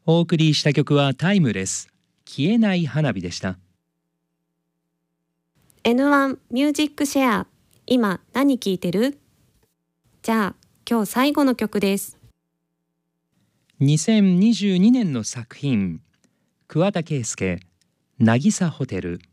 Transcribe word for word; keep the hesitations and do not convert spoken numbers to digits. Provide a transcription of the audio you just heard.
お送りした曲はタイムレス、消えない花火でした。 エヌワン ミュージックシェア、今何聴いてる？じゃあ今日最後の曲です。 にせんにじゅうにねんの作品、桑田佳祐、渚ホテル。